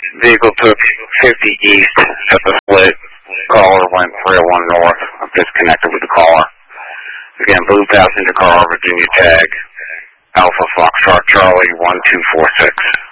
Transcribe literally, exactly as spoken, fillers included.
Vehicle took fifty east at the split. Caller went three oh one north. I'm disconnected with the caller. Again, blue passenger car, Virginia tag. Alpha Foxtrot Charlie one two four six.